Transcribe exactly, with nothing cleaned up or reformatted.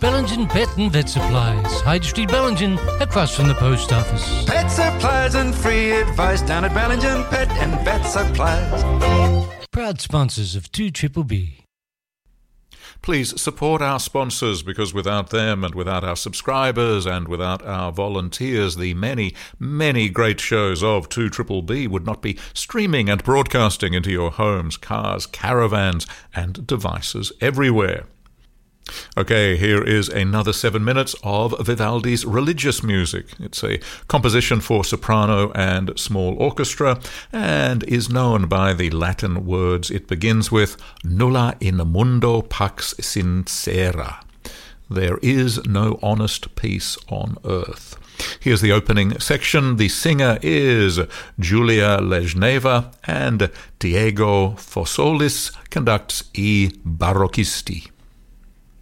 Bellingen Pet and Vet Supplies, Hyde Street, Bellingen, across from the post office. Pet supplies and free advice down at Bellingen Pet and Vet Supplies. Proud sponsors of two Triple B. Please support our sponsors, because without them and without our subscribers and without our volunteers, the many, many great shows of two Triple B would not be streaming and broadcasting into your homes, cars, caravans, and devices everywhere. Okay, here is another seven minutes of Vivaldi's religious music. It's a composition for soprano and small orchestra, and is known by the Latin words it begins with, nulla in mundo pax sincera. There is no honest peace on earth. Here's the opening section. The singer is Julia Lejneva, and Diego Fosolis conducts I Barocchisti.